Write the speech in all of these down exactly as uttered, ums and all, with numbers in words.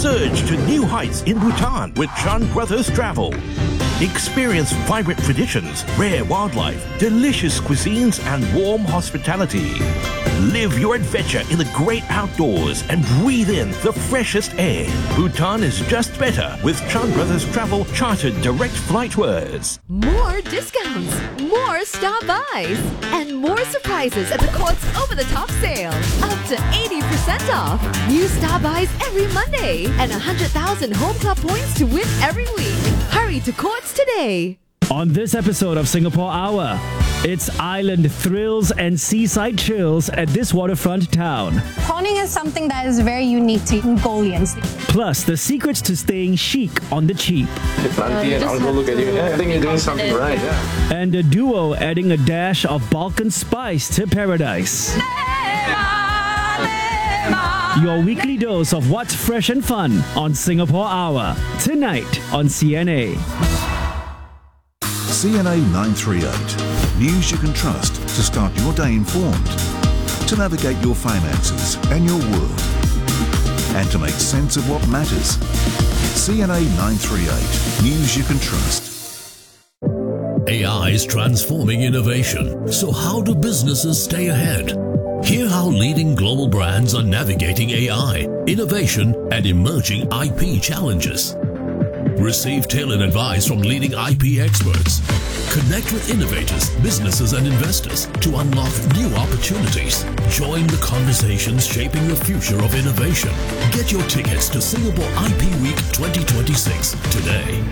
Surge to new heights in Bhutan with Chan Brothers Travel. Experience vibrant traditions, rare wildlife, delicious cuisines, and warm hospitality. Live your adventure in the great outdoors and breathe in the freshest air. Bhutan is just better with Chan Brothers Travel chartered direct flight tours. More discounts, more star buys, and more surprises at the Quartz over-the-top sale. Up to eighty percent off. New star buys every Monday and one hundred thousand Home Club points to win every week. Hurry to Quartz today. On this episode of Singapore Hour, it's island thrills and seaside chills at this waterfront town. Prawning is something that is very unique to Mongolians. Plus, the secrets to staying chic on the cheap. Auntie and uncle look at you. Yeah, I think you're doing something right. Yeah. And a duo adding a dash of Balkan spice to paradise. Your weekly dose of what's fresh and fun on Singapore Hour. Tonight on C N A. C N A nine thirty-eight. News you can trust to start your day informed, to navigate your finances and your world, and to make sense of what matters. C N A nine thirty-eight. News you can trust. A I is transforming innovation. So how do businesses stay ahead? Hear how leading global brands are navigating A I, innovation, and emerging I P challenges. Receive tailored advice from leading I P experts. Connect with innovators, businesses, and investors to unlock new opportunities. Join the conversations shaping the future of innovation. Get your tickets to Singapore I P Week twenty twenty-six today.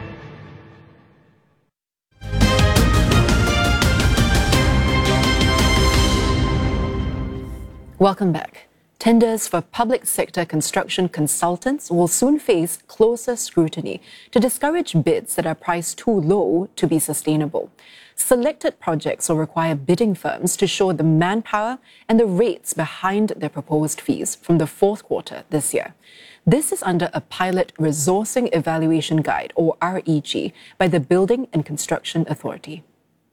Welcome back. Tenders for public sector construction consultants will soon face closer scrutiny to discourage bids that are priced too low to be sustainable. Selected projects will require bidding firms to show the manpower and the rates behind their proposed fees from the fourth quarter this year. This is under a pilot resourcing evaluation guide, or R E G, by the Building and Construction Authority.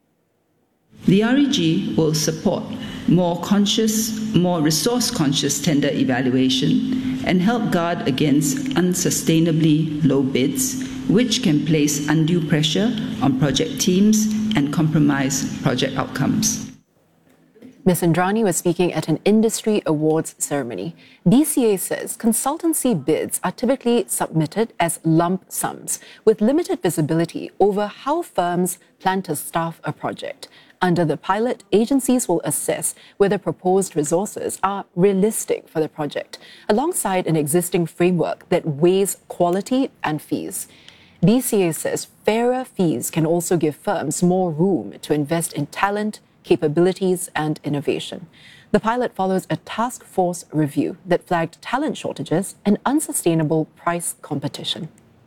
The R E G will support more conscious, more resource-conscious tender evaluation and help guard against unsustainably low bids, which can place undue pressure on project teams and compromise project outcomes. Miz Indrani was speaking at an industry awards ceremony. B C A says consultancy bids are typically submitted as lump sums, with limited visibility over how firms plan to staff a project. Under the pilot, agencies will assess whether proposed resources are realistic for the project, alongside an existing framework that weighs quality and fees. B C A says fairer fees can also give firms more room to invest in talent, capabilities, and innovation. The pilot follows a task force review that flagged talent shortages and unsustainable price competition.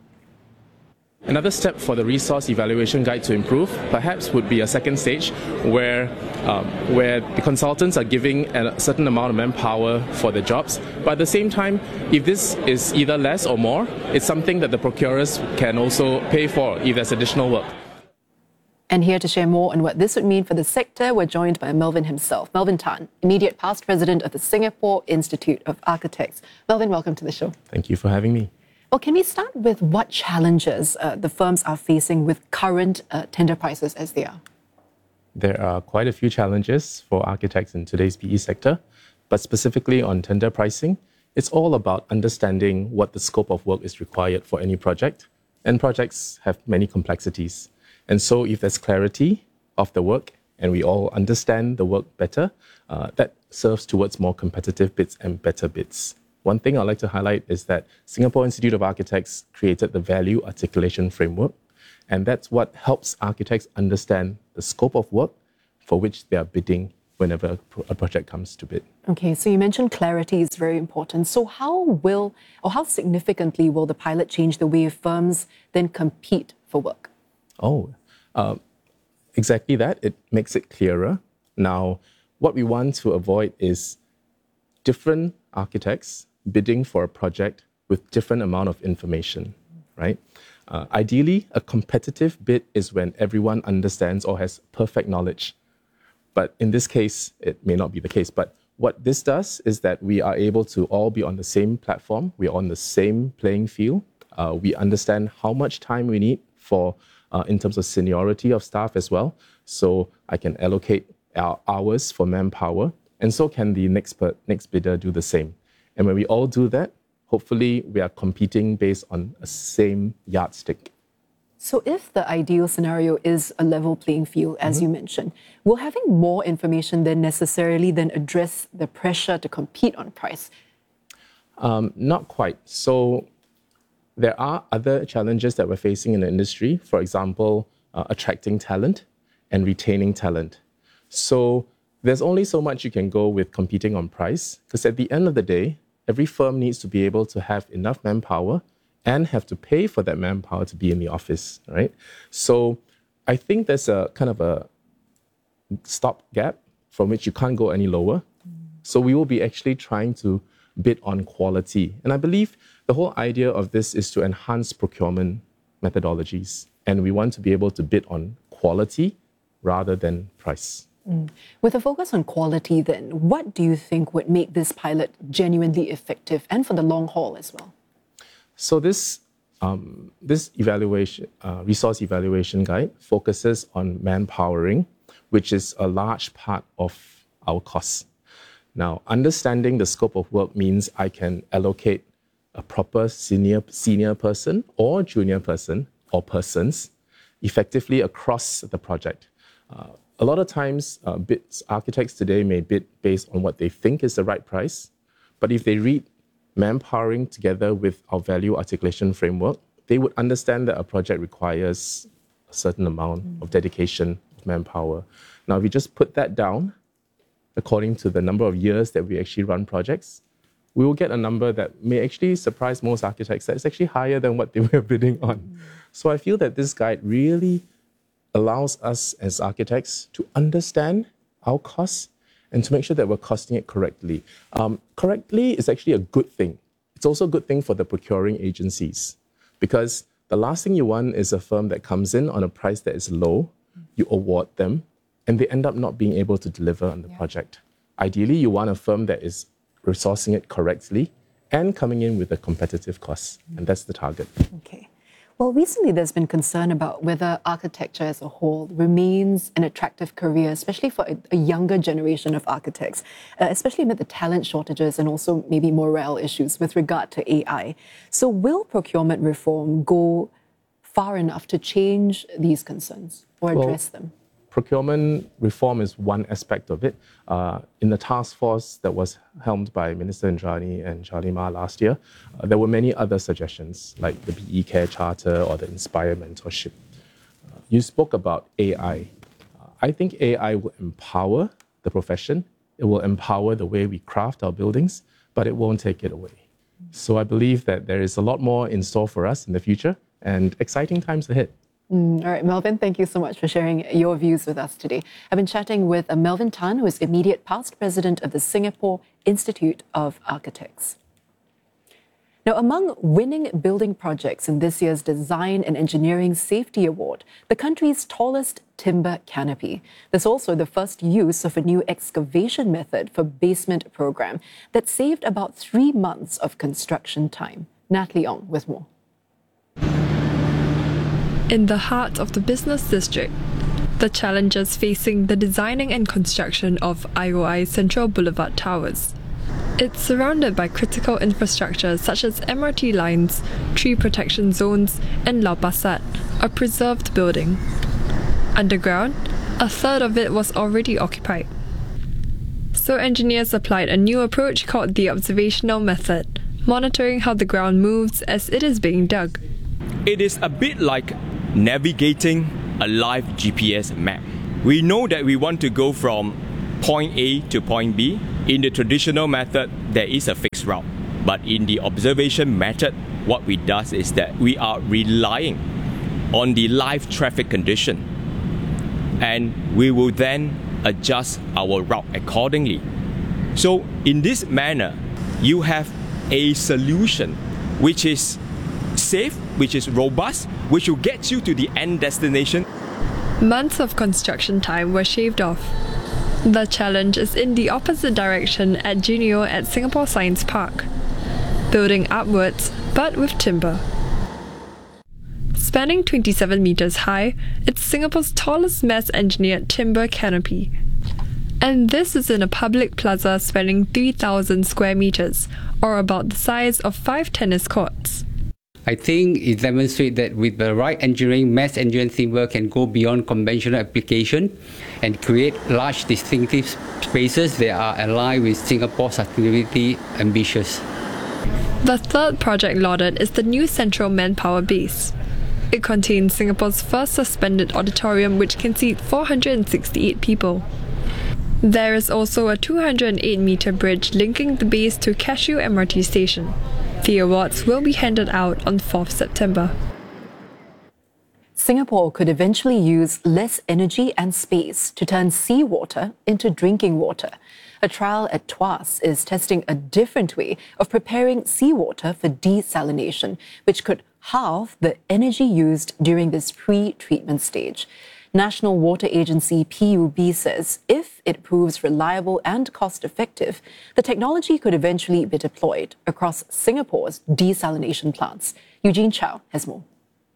Another step for the resource evaluation guide to improve perhaps would be a second stage where, um, where the consultants are giving a certain amount of manpower for the jobs. But at the same time, if this is either less or more, it's something that the procurers can also pay for if there's additional work. And here to share more on what this would mean for the sector, we're joined by Melvin himself, Melvin Tan, immediate past president of the Singapore Institute of Architects. Melvin, welcome to the show. Thank you for having me. Well, can we start with what challenges uh, the firms are facing with current uh, tender prices as they are? There are quite a few challenges for architects in today's P E sector, but specifically on tender pricing, it's all about understanding what the scope of work is required for any project, and projects have many complexities. And so if there's clarity of the work and we all understand the work better, uh, that serves towards more competitive bids and better bids. One thing I'd like to highlight is that Singapore Institute of Architects created the Value Articulation Framework, and that's what helps architects understand the scope of work for which they are bidding whenever a project comes to bid. Okay, so you mentioned clarity is very important. So how will, or how significantly will the pilot change the way firms then compete for work? Oh, uh, exactly that. It makes it clearer. Now, what we want to avoid is different architects bidding for a project with different amount of information, right? Uh, ideally, a competitive bid is when everyone understands or has perfect knowledge. But in this case, it may not be the case. But What this does is that we are able to all be on the same platform. We're on the same playing field. Uh, we understand how much time we need for, uh, in terms of seniority of staff as well. So I can allocate our hours for manpower, and so can the next per, next bidder do the same. And when we all do that, hopefully we are competing based on a same yardstick. So if the ideal scenario is a level playing field, as mm-hmm. you mentioned, will having more information then necessarily then address the pressure to compete on price? Um, not quite. So there are other challenges that we're facing in the industry. For example, uh, attracting talent and retaining talent. So there's only so much you can go with competing on price, because at the end of the day, every firm needs to be able to have enough manpower and have to pay for that manpower to be in the office, right? So I think there's a kind of a stopgap from which you can't go any lower. So we will be actually trying to bid on quality. And I believe the whole idea of this is to enhance procurement methodologies. And we want to be able to bid on quality rather than price. Mm. With a focus on quality then, what do you think would make this pilot genuinely effective and for the long haul as well? So this, um, this evaluation, uh, resource evaluation guide focuses on manpowering, which is a large part of our costs. Now, understanding the scope of work means I can allocate a proper senior, senior person or junior person or persons effectively across the project. Uh, a lot of times, uh, bids, architects today may bid based on what they think is the right price, but if they read manpowering together with our value articulation framework, they would understand that a project requires a certain amount mm. of dedication of manpower. Now, if we just put that down, according to the number of years that we actually run projects, we will get a number that may actually surprise most architects that it's actually higher than what they were bidding on. Mm. So I feel that this guide really allows us as architects to understand our costs and to make sure that we're costing it correctly. Um, correctly is actually a good thing. It's also a good thing for the procuring agencies, because the last thing you want is a firm that comes in on a price that is low, you award them, and they end up not being able to deliver on the yeah. project. Ideally, you want a firm that is resourcing it correctly and coming in with a competitive cost, mm. and that's the target. Okay. Well, recently there's been concern about whether architecture as a whole remains an attractive career, especially for a, a younger generation of architects, uh, especially amid the talent shortages and also maybe morale issues with regard to A I. So will procurement reform go far enough to change these concerns or address well, them? Procurement reform is one aspect of it. Uh, in the task force that was helmed by Minister Indrani and Charlie Ma last year, uh, there were many other suggestions, like the B E Care Charter or the Inspire Mentorship. Uh, you spoke about A I. Uh, I think A I will empower the profession. It will empower the way we craft our buildings, but it won't take it away. So I believe that there is a lot more in store for us in the future and exciting times ahead. Mm, all right, Melvin, thank you so much for sharing your views with us today. I've been chatting with uh, Melvin Tan, who is immediate past president of the Singapore Institute of Architects. Now, among winning building projects in this year's Design and Engineering Safety Award, the country's tallest timber canopy. There's also the first use of a new excavation method for basement program that saved about three months of construction time. Natalie Ong with more. In the heart of the business district, the challenges facing the designing and construction of I O I Central Boulevard Towers. It's surrounded by critical infrastructure such as M R T lines, tree protection zones, and Lau Pa Sat, a preserved building. Underground, a third of it was already occupied. So engineers applied a new approach called the observational method, monitoring how the ground moves as it is being dug. It is a bit like navigating a live G P S map. We know that we want to go from point A to point B. In the traditional method, there is a fixed route. But in the observation method, what we do is that we are relying on the live traffic condition. And we will then adjust our route accordingly. So in this manner, you have a solution which is safe, which is robust, which will get you to the end destination. Months of construction time were shaved off. The challenge is in the opposite direction at Juneo at Singapore Science Park, building upwards but with timber. Spanning twenty-seven metres high, it's Singapore's tallest mass-engineered timber canopy. And this is in a public plaza spanning three thousand square metres, or about the size of five tennis courts. I think it demonstrates that with the right engineering, mass engineering timber can go beyond conventional application and create large distinctive spaces that are aligned with Singapore's sustainability ambitions. The third project lauded is the new Central Manpower Base. It contains Singapore's first suspended auditorium, which can seat four hundred sixty-eight people. There is also a two hundred eight metre bridge linking the base to Cashew M R T station. The awards will be handed out on fourth September. Singapore could eventually use less energy and space to turn seawater into drinking water. A trial at Tuas is testing a different way of preparing seawater for desalination, which could halve the energy used during this pre-treatment stage. National Water Agency P U B says if it proves reliable and cost-effective, the technology could eventually be deployed across Singapore's desalination plants. Eugene Chow has more.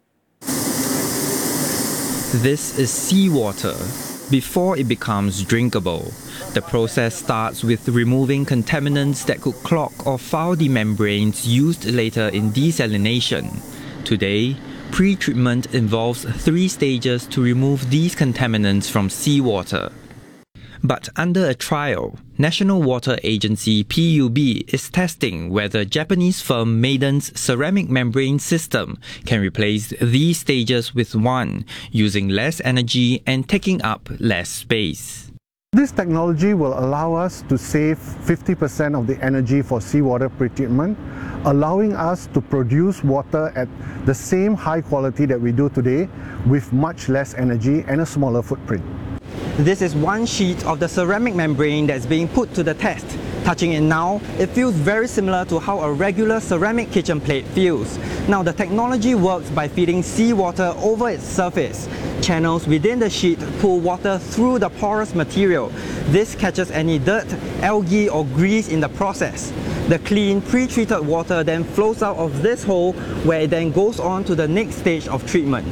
This is seawater before it becomes drinkable. The process starts with removing contaminants that could clog or foul the membranes used later in desalination. Today, pre-treatment involves three stages to remove these contaminants from seawater. But under a trial, National Water Agency P U B is testing whether Japanese firm Maiden's ceramic membrane system can replace these stages with one, using less energy and taking up less space. This technology will allow us to save fifty percent of the energy for seawater pretreatment, allowing us to produce water at the same high quality that we do today with much less energy and a smaller footprint. This is one sheet of the ceramic membrane that's being put to the test. Touching it now, it feels very similar to how a regular ceramic kitchen plate feels. Now, the technology works by feeding seawater over its surface. Channels within the sheet pull water through the porous material. This catches any dirt, algae or grease in the process. The clean, pre-treated water then flows out of this hole, where it then goes on to the next stage of treatment.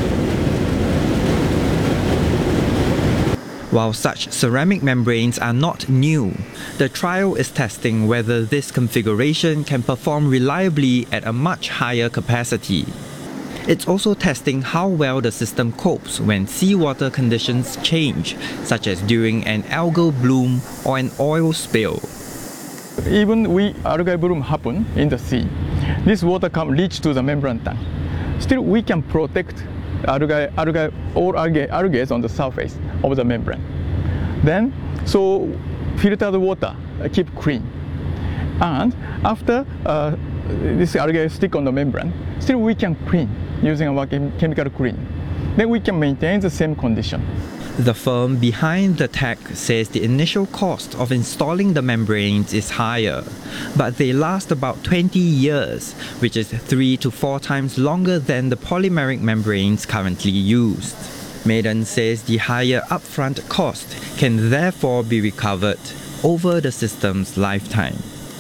While such ceramic membranes are not new, the trial is testing whether this configuration can perform reliably at a much higher capacity. It's also testing how well the system copes when seawater conditions change, such as during an algal bloom or an oil spill. Even when algae bloom happen in the sea, this water can reach to the membrane tank. Still, we can protect algae, algae, all algae, algae on the surface of the membrane. Then, so filtered water uh, keep clean. And after uh, this algae stick on the membrane, still we can clean using our chem chemical clean. Then we can maintain the same condition. The firm behind the tech says the initial cost of installing the membranes is higher, but they last about twenty years, which is three to four times longer than the polymeric membranes currently used. Maiden says the higher upfront cost can therefore be recovered over the system's lifetime.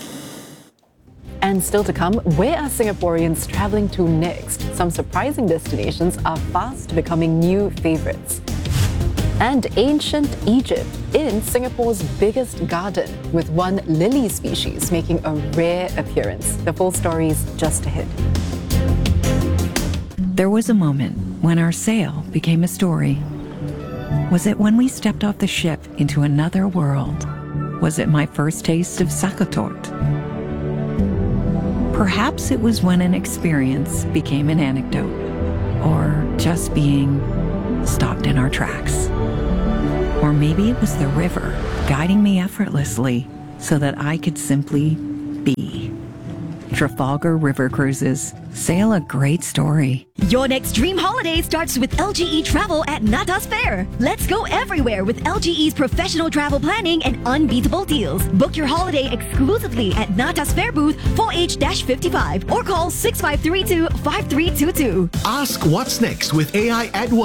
And still to come, where are Singaporeans travelling to next? Some surprising destinations are fast becoming new favourites. And ancient Egypt in Singapore's biggest garden, with one lily species making a rare appearance. The full story is just ahead. There was a moment when our sail became a story. Was it when we stepped off the ship into another world? Was it my first taste of sakatort? Perhaps it was when an experience became an anecdote, or just being stopped in our tracks. Or maybe it was the river guiding me effortlessly so that I could simply be. Trafalgar River Cruises. Sail a great story. Your next dream holiday starts with L G E Travel at Natas Fair. Let's go everywhere with L G E's professional travel planning and unbeatable deals. Book your holiday exclusively at Natas Fair booth four H fifty-five or call six five three two, five three two two. Ask what's next with A I at work.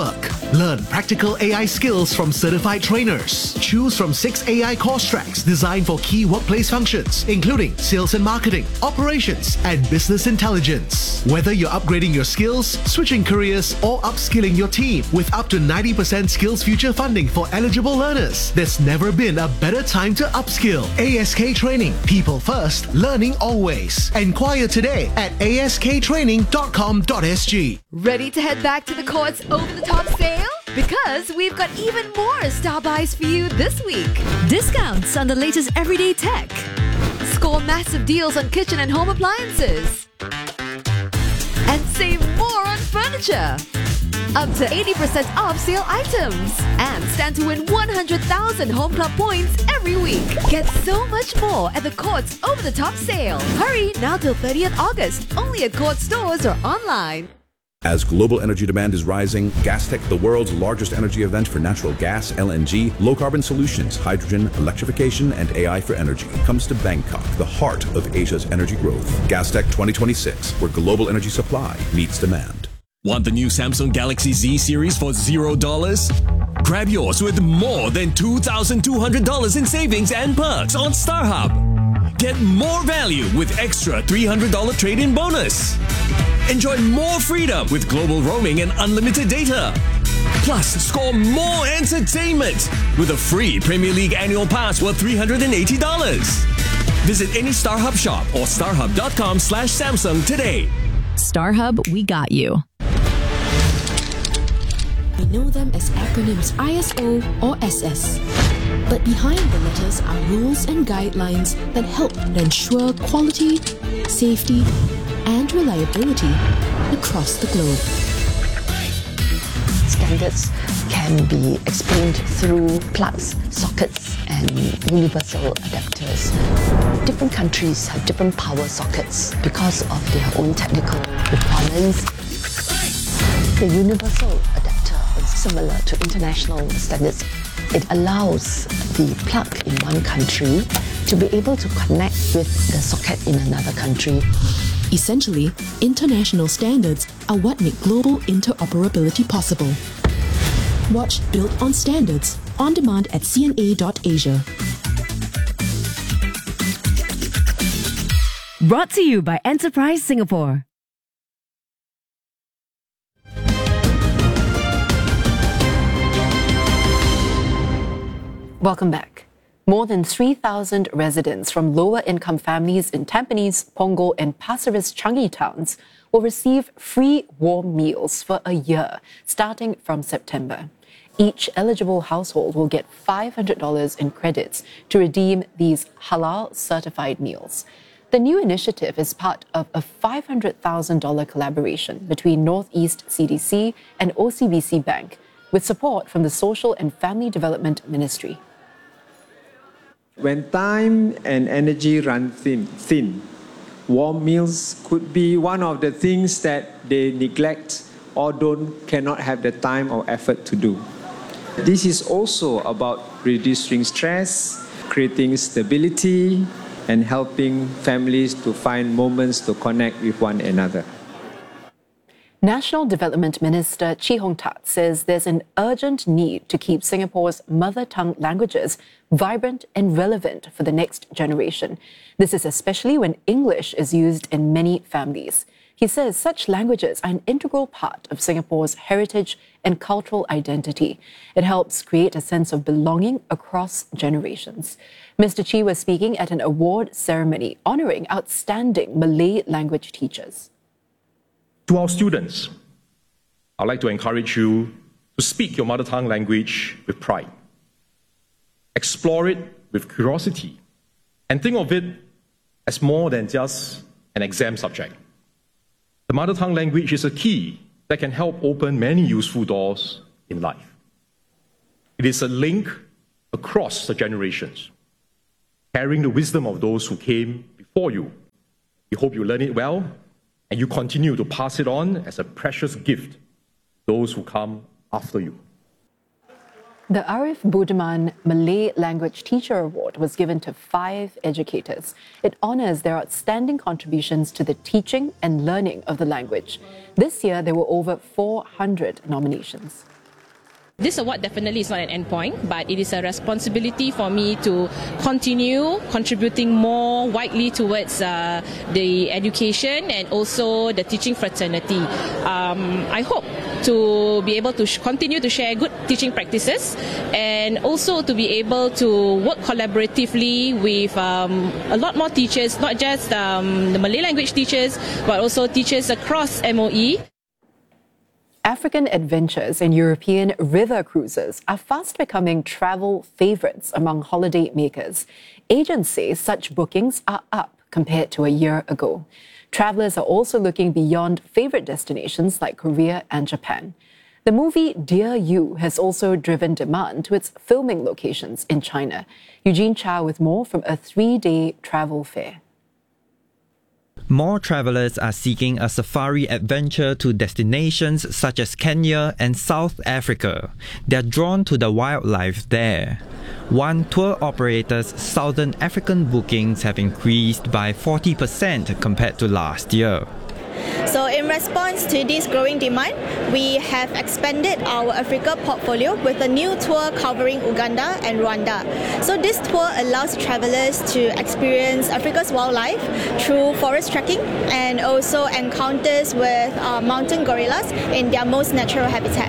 Learn practical A I skills from certified trainers. Choose from six A I course tracks designed for key workplace functions, including sales and marketing, operations, and business intelligence. Whether you're upgrading your skills, switching careers, or upskilling your team, with up to ninety percent Skills Future funding for eligible learners, there's never been a better time to upskill. A S K Training. People first, learning always. Enquire today at a s k training dot com dot s g. Ready to head back to the Courts over-the-top sale? Because we've got even more Star Buys for you this week. Discounts on the latest everyday tech. Score massive deals on kitchen and home appliances. And save more on furniture. Up to eighty percent off sale items. And stand to win one hundred thousand Home Club points every week. Get so much more at the Courts over-the-top sale. Hurry now till thirtieth August. Only at Courts stores or online. As global energy demand is rising, Gastech, the world's largest energy event for natural gas, L N G, low-carbon solutions, hydrogen, electrification, and A I for energy, comes to Bangkok, the heart of Asia's energy growth. Gastech twenty twenty-six, where global energy supply meets demand. Want the new Samsung Galaxy Z series for zero dollars? Grab yours with more than two thousand two hundred dollars in savings and perks on StarHub. Get more value with extra three hundred dollars trade-in bonus. Enjoy more freedom with global roaming and unlimited data. Plus, score more entertainment with a free Premier League annual pass worth three hundred eighty dollars. Visit any StarHub shop or starhub dot com slash Samsung today. StarHub, we got you. We know them as acronyms I S O or S S. But behind the letters are rules and guidelines that help ensure quality, safety, and reliability across the globe. Standards can be explained through plugs, sockets, and universal adapters. Different countries have different power sockets because of their own technical requirements. The universal adapter is similar to international standards. It allows the plug in one country to be able to connect with the socket in another country. Essentially, international standards are what make global interoperability possible. Watch Built on Standards on demand at c n a dot asia. Brought to you by Enterprise Singapore. Welcome back. More than three thousand residents from lower-income families in Tampines, Punggol and Pasir Ris Changi towns will receive free warm meals for a year, starting from September. Each eligible household will get five hundred dollars in credits to redeem these halal-certified meals. The new initiative is part of a five hundred thousand dollars collaboration between Northeast C D C and O C B C Bank, with support from the Social and Family Development Ministry. When time and energy run thin, thin, warm meals could be one of the things that they neglect or don't cannot have the time or effort to do. This is also about reducing stress, creating stability, and helping families to find moments to connect with one another. National Development Minister Chee Hong Tat says there's an urgent need to keep Singapore's mother tongue languages vibrant and relevant for the next generation. This is especially when English is used in many families. He says such languages are an integral part of Singapore's heritage and cultural identity. It helps create a sense of belonging across generations. Mister Chee was speaking at an award ceremony honouring outstanding Malay language teachers. To our students, I'd like to encourage you to speak your mother tongue language with pride. Explore it with curiosity and think of it as more than just an exam subject. The mother tongue language is a key that can help open many useful doors in life. It is a link across the generations, carrying the wisdom of those who came before you. We hope you learn it well and you continue to pass it on as a precious gift to those who come after you. The Arif Budiman Malay Language Teacher Award was given to five educators. It honours their outstanding contributions to the teaching and learning of the language. This year, there were over four hundred nominations. This award definitely is not an endpoint, but it is a responsibility for me to continue contributing more widely towards uh, the education and also the teaching fraternity. Um, I hope to be able to sh- continue to share good teaching practices and also to be able to work collaboratively with um, a lot more teachers, not just um, the Malay language teachers, but also teachers across M O E. African adventures and European river cruises are fast becoming travel favourites among holiday makers. Agents say such bookings are up compared to a year ago. Travellers are also looking beyond favourite destinations like Korea and Japan. The movie Dear You has also driven demand to its filming locations in China. Eugene Chow with more from a three-day travel fair. More travelers are seeking a safari adventure to destinations such as Kenya and South Africa. They're drawn to the wildlife there. One tour operator's Southern African bookings have increased by forty percent compared to last year. So in response to this growing demand, we have expanded our Africa portfolio with a new tour covering Uganda and Rwanda. So this tour allows travelers to experience Africa's wildlife through forest trekking and also encounters with uh, mountain gorillas in their most natural habitat.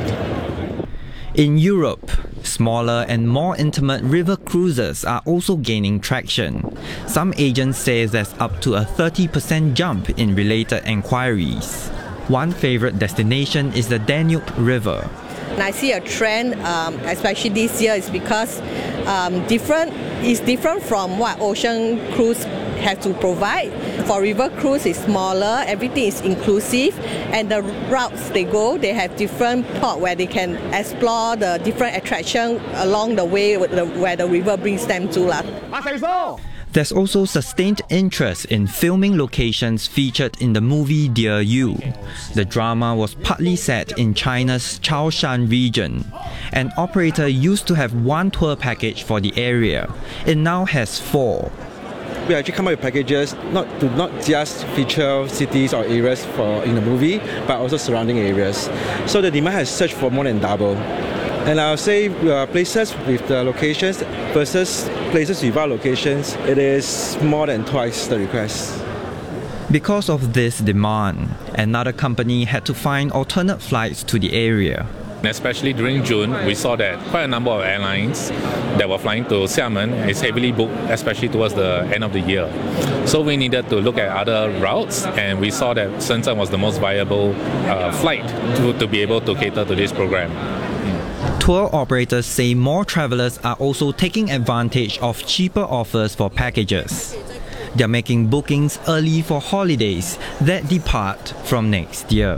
In Europe, smaller and more intimate river cruises are also gaining traction. Some agents say there's up to a thirty percent jump in related enquiries. One favourite destination is the Danube River. And I see a trend, um, especially this year, is because um, different is different from what ocean cruise have to provide. For river cruise, it's smaller, everything is inclusive, and the routes they go, they have different port where they can explore the different attractions along the way where the river brings them to. There's also sustained interest in filming locations featured in the movie Dear You. The drama was partly set in China's Chaoshan region. An operator used to have one tour package for the area. It now has four. We actually come up with packages not to not just feature cities or areas for in the movie, but also surrounding areas. So the demand has surged for more than double. And I'll say uh, places with the locations versus places without locations, it is more than twice the request. Because of this demand, another company had to find alternate flights to the area. Especially during June, we saw that quite a number of airlines that were flying to Xiamen is heavily booked, especially towards the end of the year. So we needed to look at other routes, and we saw that Shenzhen was the most viable uh, flight to, to be able to cater to this program. Tour operators say more travelers are also taking advantage of cheaper offers for packages. They're making bookings early for holidays that depart from next year.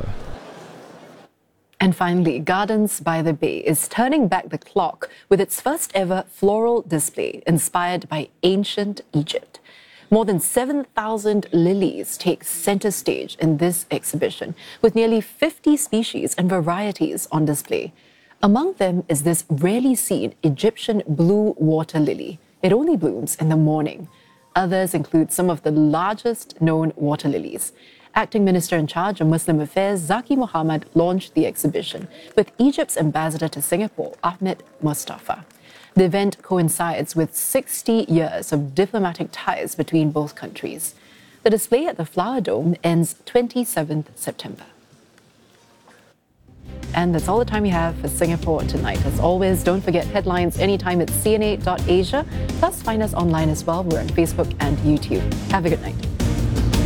And finally, Gardens by the Bay is turning back the clock with its first ever floral display inspired by ancient Egypt. More than seven thousand lilies take center stage in this exhibition, with nearly fifty species and varieties on display. Among them is this rarely seen Egyptian blue water lily. It only blooms in the morning. Others include some of the largest known water lilies. Acting Minister in charge of Muslim Affairs Zaki Mohammed launched the exhibition with Egypt's ambassador to Singapore, Ahmed Mustafa. The event coincides with sixty years of diplomatic ties between both countries. The display at the Flower Dome ends twenty-seventh September. And that's all the time we have for Singapore Tonight. As always, don't forget headlines anytime at c n a dot asia. Plus, find us online as well. We're on Facebook and YouTube. Have a good night.